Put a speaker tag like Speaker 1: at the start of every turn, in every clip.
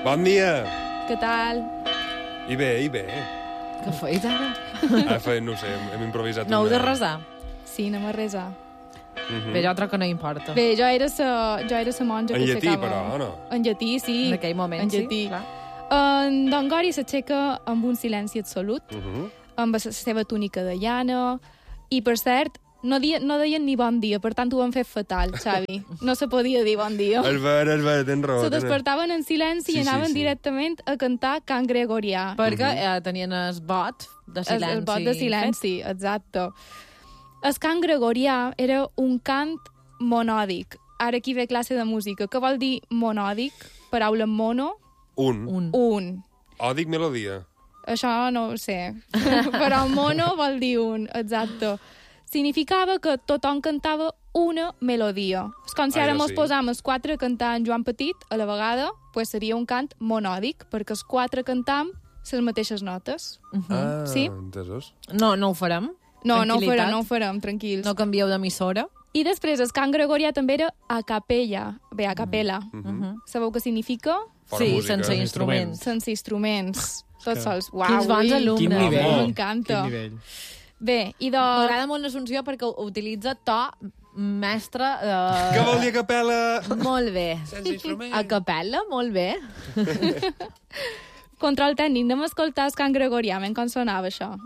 Speaker 1: Bon dia!
Speaker 2: Què tal?
Speaker 1: I bé.
Speaker 3: Què feis ara?
Speaker 1: No ho sé, hem improvisat
Speaker 3: No heu de resar.
Speaker 2: Sí, anem a resar.
Speaker 3: Bé, jo troc que no importa.
Speaker 2: Bé, jo era sa monja
Speaker 1: En
Speaker 2: que
Speaker 1: llatí,
Speaker 2: s'aixecava...
Speaker 1: però, o no?
Speaker 2: En llatí, sí.
Speaker 3: En aquell moment,
Speaker 2: en
Speaker 3: sí,
Speaker 2: llatí.
Speaker 3: clar.
Speaker 2: En Don Gori s'aixeca amb un silenci absolut, amb la seva túnica de llana, i, per cert, no deien ni bon dia, per tant ho han fet fatal, Xavi. No se podia dir bon dia.
Speaker 1: És ver, tens raó.
Speaker 2: Se despertaven en silenci i anaven directament a cantar cant gregorià.
Speaker 3: Perquè tenien el bot de silenci.
Speaker 2: El bot de silenci, exacte. El cant gregorià era un cant monòdic. Ara aquí ve classe de música. Què vol dir monòdic? Paraula mono?
Speaker 1: Un. O dic melodia.
Speaker 2: Això no ho sé. Però mono vol dir un, exacte. Significava que tothom cantava una melodia. És com si ara mos posam els quatre a cantar en Joan Petit a la vegada, pues seria un cant monòdic, perquè els quatre cantam les mateixes notes. Sí?
Speaker 1: Entesos.
Speaker 3: No ho farem.
Speaker 2: No ho farem, tranquils.
Speaker 3: No canvieu d'emissora.
Speaker 2: I després el cant gregorià també era a capella. Bé, a capella. Sabeu què significa?
Speaker 3: Sí, sense instruments.
Speaker 2: Sense instruments. Tots sols. Uau,
Speaker 3: quins bons alumnes.
Speaker 4: Quin nivell.
Speaker 2: M'encanta.
Speaker 4: Quin nivell.
Speaker 2: Bé, i
Speaker 3: M'agrada molt l'Assumpció perquè utilitza to mestre...
Speaker 1: Què vol dir a capella?
Speaker 3: Molt bé.
Speaker 1: Sense instruments.
Speaker 3: A capella, molt bé.
Speaker 2: Control tècnic, anem a escoltar el cant gregorià, com sonava això.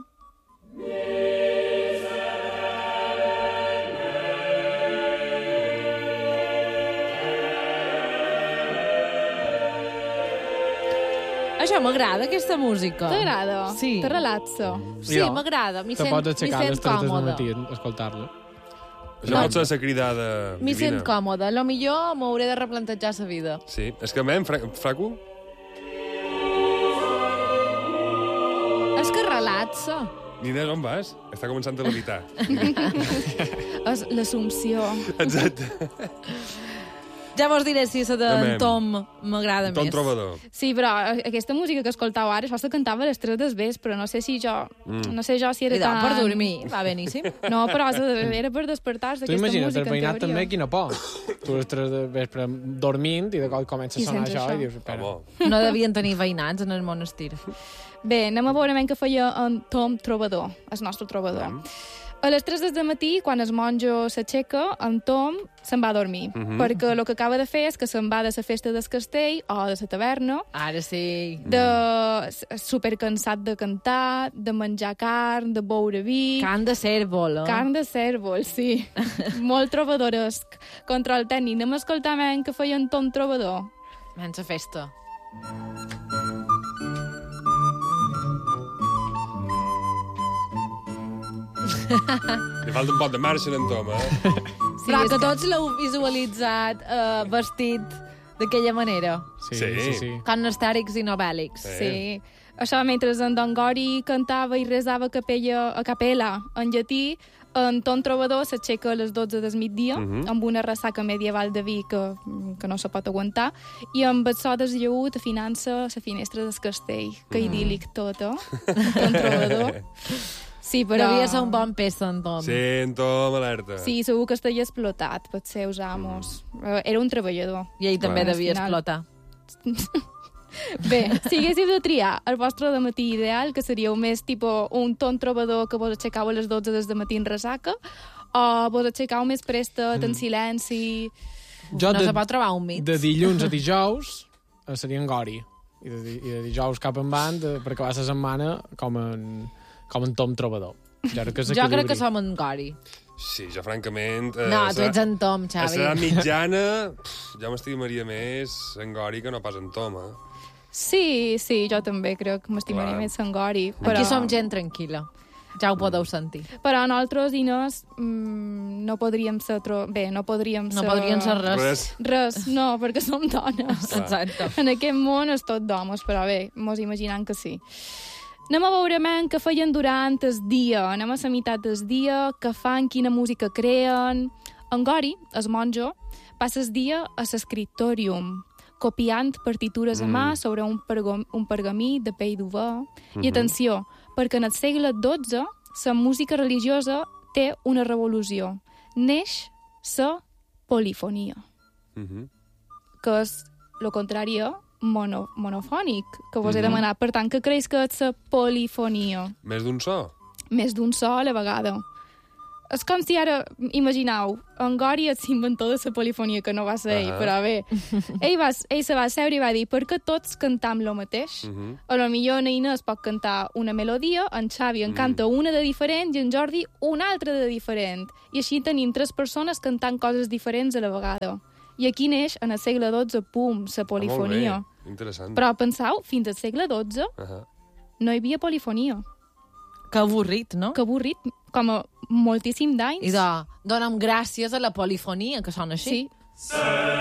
Speaker 3: Això m'agrada, aquesta música.
Speaker 2: T'agrada?
Speaker 3: Sí.
Speaker 2: Te relaxa?
Speaker 3: Sí, m'agrada. M'hi
Speaker 4: Te pots
Speaker 3: sent
Speaker 4: aixecar a les 3 del
Speaker 3: còmoda.
Speaker 4: matí a escoltar-lo.
Speaker 1: Això pot ser la cridada
Speaker 3: M'hi
Speaker 1: divina.
Speaker 3: sent còmoda. A lo millor m'hauré de replantejar la vida.
Speaker 1: Sí. És que, fraco,
Speaker 2: És que relaxa.
Speaker 1: Nina, on vas? Està començant a levitar.
Speaker 2: És l'Assumpció.
Speaker 1: Exacte.
Speaker 3: Ja vos diré si la d'en
Speaker 1: Amem.
Speaker 3: Tom m'agrada
Speaker 1: Tom
Speaker 3: més.
Speaker 1: Trobador.
Speaker 2: Sí, però aquesta música que escoltàveu ara, això se cantava a les 3 del vespre. No sé si jo... No sé jo si era
Speaker 3: Idò,
Speaker 2: tan...
Speaker 3: per dormir, va beníssim.
Speaker 2: No, però era per despertar-se
Speaker 4: Tu
Speaker 2: d'aquesta
Speaker 4: imagina't
Speaker 2: música,
Speaker 4: el
Speaker 2: en
Speaker 4: veïnat
Speaker 2: teoria.
Speaker 4: també, quina por. Tu a les 3 de vespre dormint i de cop comença a
Speaker 2: I
Speaker 4: sonar
Speaker 2: sense
Speaker 4: això
Speaker 2: això.
Speaker 4: i dius, espera.
Speaker 1: Home,
Speaker 3: No devien tenir veïnats en el monestir.
Speaker 2: Bé, anem a veure què feia en Tom Trobador, el nostre trobador. A les 3 del matí, quan el monjo s'aixeca, en Tom se'n va a dormir, perquè el que acaba de fer és que se'n va de la festa del castell o de la taverna,
Speaker 3: Ara sí.
Speaker 2: supercansat de cantar, de menjar carn, de beure vi...
Speaker 3: Can de cèrvol, eh?
Speaker 2: Carn de cèrvol, sí. Molt trobadoresc. Control tècnic. Anem a escoltar què feia en Tom Trobador.
Speaker 3: Menys a festa.
Speaker 1: li falta un pot de marxa en Tom, eh?
Speaker 2: Sí,
Speaker 3: Però
Speaker 2: és
Speaker 3: que tots l'heu visualitzat vestit d'aquella manera.
Speaker 1: Sí.
Speaker 3: Com astèrix i nobèlics.
Speaker 2: Sí. Això, mentre en Don Gori cantava i resava a capella en llatí, en Tom Trobador s'aixeca a les 12 del migdia amb una ressaca medieval de vi que no se pot aguantar i amb el so deslleut afinant-se la finestra del castell. Que idíl·lic tot, eh? Tom Trobador. Sí, però...
Speaker 3: Devia ser un bon peça, en Tom.
Speaker 1: Sí, en Tom, alerta.
Speaker 2: Sí, segur que estaria explotat pels seus amos. Era un treballador.
Speaker 3: I ell també
Speaker 2: Clar.
Speaker 3: devia
Speaker 2: Al final.
Speaker 3: explotar.
Speaker 2: Bé, si haguéssiu de triar el vostre dematí ideal, que seríeu més tipus un Tom Trobador que vos aixecau a les 12 del matí en ressaca, o vos aixecau més prestat, en silenci...
Speaker 4: Jo
Speaker 3: No se pot trobar un mig.
Speaker 4: De dilluns a dijous seria en Gori. I de dijous cap en band per acabar la setmana com en Tom Trobador.
Speaker 3: Jo crec que som en Gori.
Speaker 1: Sí, jo francament...
Speaker 3: No, tu ets en Tom,
Speaker 1: A
Speaker 3: Xavi.
Speaker 1: l'edat mitjana, jo m'estimaria més en Gori que no pas en Tom, eh?
Speaker 2: Sí, jo també crec que m'estimaria
Speaker 1: Clar.
Speaker 2: més en Gori.
Speaker 3: Aquí som gent tranquil·la. Ja ho podeu sentir.
Speaker 2: Però nosaltres, Inés, no podríem ser... no podríem ser...
Speaker 3: No podrien ser res.
Speaker 2: Res, no, perquè som dones.
Speaker 3: Exacte.
Speaker 2: En aquest món és tot d'homes, però bé, mos imaginant que sí. Anem a veure què feien durant el dia. Anem a la meitat del dia, què fan, quina música creen. En Gori, el monjo, passa el dia a l'escriptorium, copiant partitures a mà sobre un pergamí de pell d'uva. I atenció, perquè en el segle XII la música religiosa té una revolució. Neix la polifonia, que és el contrari a monofònic, que vos he demanat. Per tant, què creus que és la polifonia?
Speaker 1: Més d'un so?
Speaker 2: Més d'un so a la vegada. És com si ara, imagineu, en Gori és l'inventor de la polifonia, que no va ser ell, però bé. Ell se va seure i va dir, per què tots cantam lo mateix? A lo millor en Inés pot cantar una melodia, en Xavi en canta una de diferent i en Jordi una altra de diferent. I així tenim 3 persones cantant coses diferents a la vegada. I aquí neix, en el segle XII, pum, la polifonia.
Speaker 1: Molt bé, interessant.
Speaker 2: Però penseu, fins al segle XII no hi havia polifonia.
Speaker 3: Que avorrit, no?
Speaker 2: Que avorrit, com a moltíssim d'anys.
Speaker 3: I dona'm gràcies a la polifonia, que sona així.
Speaker 2: Sí.